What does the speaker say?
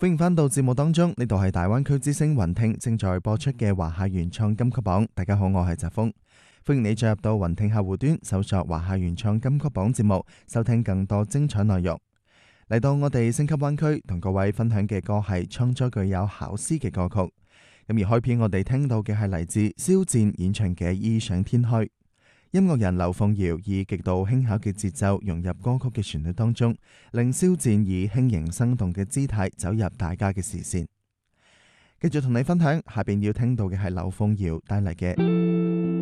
歡迎返到節目當中，呢度係大灣區之聲雲聽正在播出嘅華夏原創金曲榜。大家好，我係澤峰，歡迎你進入到雲聽客戶端，搜索華夏原創金曲榜節目，收聽更多精彩內容。嚟到我哋星級灣區，同各位分享嘅歌係創作具有巧思嘅歌曲。咁而開篇我哋聽到嘅係嚟自肖戰演唱嘅《異想天開》。音樂人劉鳳堯以極度輕巧嘅節奏融入歌曲嘅旋律當中，令肖戰以輕盈生動嘅姿態走入大家嘅視線。繼續同你分享，下邊要聽到嘅係劉鳳堯帶嚟嘅《